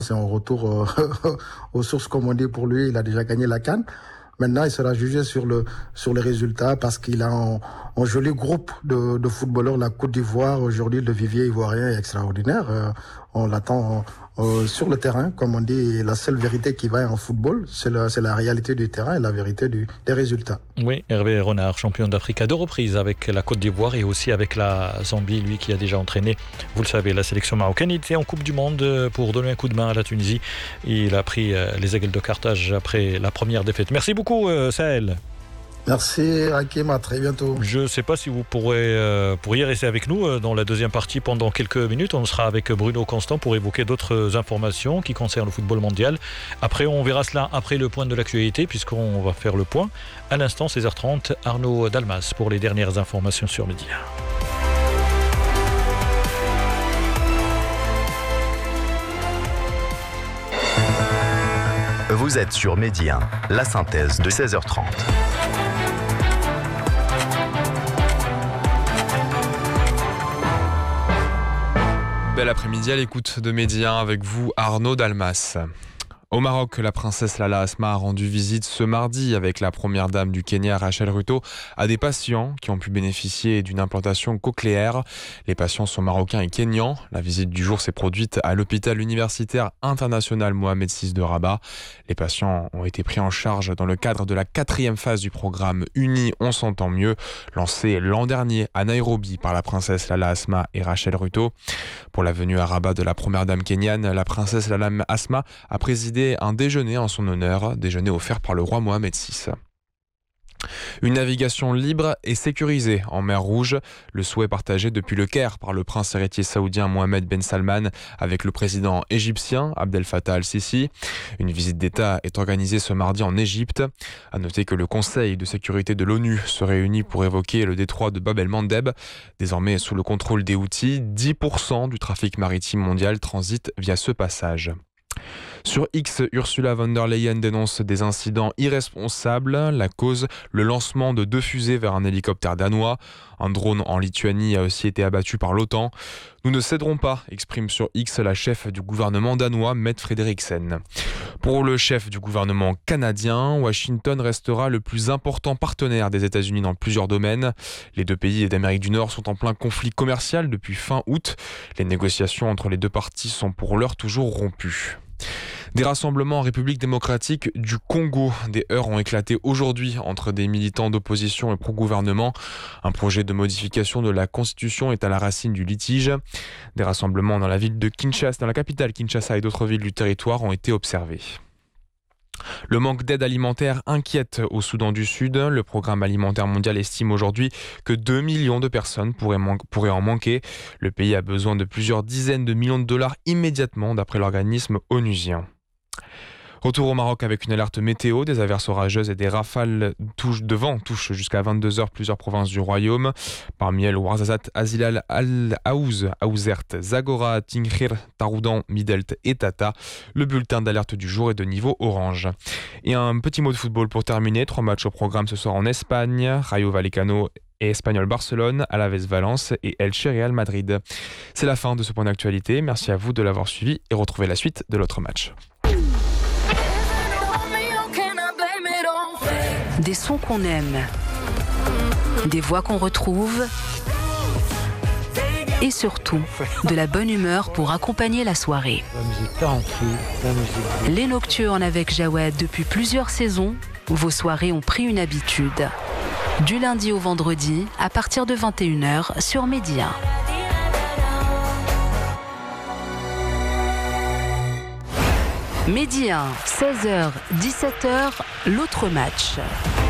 C'est un retour aux sources, comme on dit pour lui. Il a déjà gagné la CAN. Maintenant, il sera jugé sur les résultats parce qu'il a un joli groupe de footballeurs. La Côte d'Ivoire, aujourd'hui, le vivier ivoirien est extraordinaire. On l'attend sur le terrain, comme on dit. La seule vérité qui va en football, c'est la réalité du terrain et la vérité des résultats. Oui, Hervé Renard, champion d'Afrique à 2 reprises avec la Côte d'Ivoire et aussi avec la Zambie, lui qui a déjà entraîné, vous le savez, la sélection marocaine. Il était en Coupe du Monde pour donner un coup de main à la Tunisie. Il a pris les Aigles de Carthage après la première défaite. Merci beaucoup, Sahel. Merci Hakim, à très bientôt. Je ne sais pas si vous pourriez rester avec nous dans la deuxième partie pendant quelques minutes. On sera avec Bruno Constant pour évoquer d'autres informations qui concernent le football mondial. Après, on verra cela après le point de l'actualité, puisqu'on va faire le point. À l'instant, 16h30, Arnaud Dalmas pour les dernières informations sur Média. Vous êtes sur Média, la synthèse de 16h30. Bel après-midi à l'écoute de Média avec vous, Arnaud Dalmas. Au Maroc, la princesse Lala Asma a rendu visite ce mardi avec la première dame du Kenya, Rachel Ruto, à des patients qui ont pu bénéficier d'une implantation cochléaire. Les patients sont marocains et kenyans. La visite du jour s'est produite à l'hôpital universitaire international Mohamed VI de Rabat. Les patients ont été pris en charge dans le cadre de la 4e phase du programme Unis, on s'entend mieux, lancé l'an dernier à Nairobi par la princesse Lala Asma et Rachel Ruto. Pour la venue à Rabat de la première dame kenyane, la princesse Lala Asma a présidé un déjeuner en son honneur, déjeuner offert par le roi Mohamed VI. Une navigation libre et sécurisée en mer Rouge, le souhait partagé depuis le Caire par le prince héritier saoudien Mohamed Ben Salman avec le président égyptien Abdel Fattah al-Sisi. Une visite d'État est organisée ce mardi en Égypte. À noter que le Conseil de sécurité de l'ONU se réunit pour évoquer le détroit de Bab el-Mandeb. Désormais sous le contrôle des Houthis, 10% du trafic maritime mondial transite via ce passage. Sur X, Ursula von der Leyen dénonce des incidents irresponsables. La cause, le lancement de 2 fusées vers un hélicoptère danois. Un drone en Lituanie a aussi été abattu par l'OTAN. Nous ne céderons pas, exprime sur X la chef du gouvernement danois, Mette Frederiksen. Pour le chef du gouvernement canadien, Washington restera le plus important partenaire des États-Unis dans plusieurs domaines. Les 2 pays d'Amérique du Nord sont en plein conflit commercial depuis fin août. Les négociations entre les 2 parties sont pour l'heure toujours rompues. Des rassemblements en République démocratique du Congo. Des heurts ont éclaté aujourd'hui entre des militants d'opposition et pro-gouvernement. Un projet de modification de la Constitution est à la racine du litige. Des rassemblements dans la ville de Kinshasa, dans la capitale Kinshasa et d'autres villes du territoire ont été observés. Le manque d'aide alimentaire inquiète au Soudan du Sud. Le programme alimentaire mondial estime aujourd'hui que 2 millions de personnes pourraient en manquer. Le pays a besoin de plusieurs dizaines de millions de dollars immédiatement, d'après l'organisme onusien. Retour au Maroc avec une alerte météo, des averses orageuses et des rafales de vent touchent jusqu'à 22h plusieurs provinces du royaume. Parmi elles, Ouarzazate, Azilal, Al-Aouz, Aouzert, Zagora, Tinghir, Taroudan, Midelt et Tata. Le bulletin d'alerte du jour est de niveau orange. Et un petit mot de football pour terminer. 3 matchs au programme ce soir en Espagne. Rayo Vallecano et Espanyol Barcelone, Alaves Valence et Elche Real Madrid. C'est la fin de ce point d'actualité. Merci à vous de l'avoir suivi et retrouvez la suite de l'autre match. Des sons qu'on aime, des voix qu'on retrouve et surtout de la bonne humeur pour accompagner la soirée. Les Nocturnes avec Jawed depuis plusieurs saisons, vos soirées ont pris une habitude. Du lundi au vendredi à partir de 21h sur Média. Média, 16h, 17h, l'autre match.